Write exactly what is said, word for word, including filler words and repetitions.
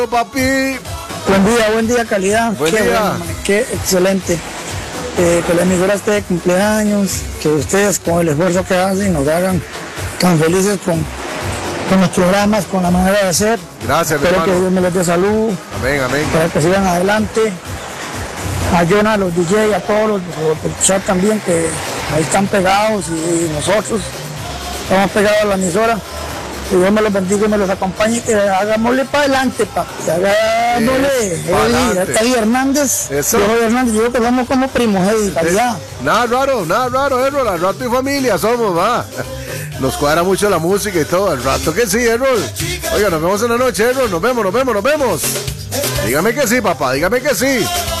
Papi. Buen día, buen día, calidad. Buen qué día. Bueno, man, qué excelente. Eh, que la emisora esté de cumpleaños, que ustedes con el esfuerzo que hacen nos hagan tan felices con, con los programas, con la manera de hacer. Gracias, mi Espero que hermano. Dios me les dé salud, Amén, amén. para que sigan adelante. A Jonah, a los D J, a todos los del chat también, que ahí están pegados y, y nosotros estamos pegados a la emisora. Que Dios me los bendiga y me los acompañe y que hagámosle para adelante, papi. Hagámosle. Es, pa' adelante. Eddie Hernández. Eso. Yo soy Hernández, yo creo que somos como primos, Eddie, calidad. Nada raro, nada raro, Errol. Al rato y familia somos, va. Nos cuadra mucho la música y todo. Al rato que sí, Errol. Oiga, nos vemos en la noche, Errol. Nos vemos, nos vemos, nos vemos. Dígame que sí, papá, dígame que sí.